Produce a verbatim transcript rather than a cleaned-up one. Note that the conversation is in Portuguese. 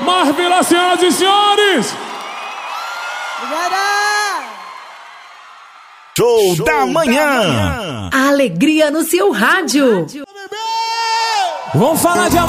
Marvila, senhoras e senhores! Show, Show da, manhã. da manhã! A alegria no seu rádio. Vamos falar de amor.